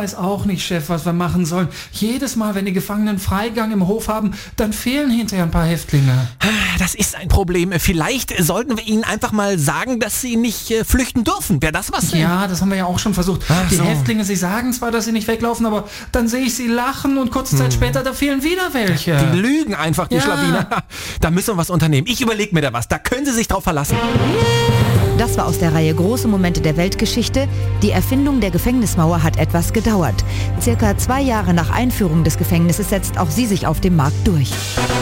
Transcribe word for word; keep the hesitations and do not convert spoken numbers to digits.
weiß auch nicht, Chef, was wir machen sollen. Jedes Mal, wenn die Gefangenen Freigang im Hof haben, dann fehlen hinterher ein paar Häftlinge. Das ist ein Problem. Vielleicht sollten wir ihnen einfach mal sagen, dass sie nicht äh, flüchten dürfen. Wäre das was? Denn? Ja, das haben wir ja auch schon versucht. Ach die so. Häftlinge, sie sagen zwar, dass sie nicht weglaufen, aber dann sehe ich sie lachen und kurze Zeit hm. später, da fehlen wieder welche. Die lügen einfach, die ja. Schlawiner. Da müssen wir was unternehmen. Ich überlege mir da was. Da können Sie sich drauf verlassen. Das war aus der Reihe Große Momente der Weltgeschichte. Die Erfindung der Gefängnismauer hat etwas gedauert. Circa zwei Jahre nach Einführung des Gefängnisses setzt auch sie sich auf dem Markt durch.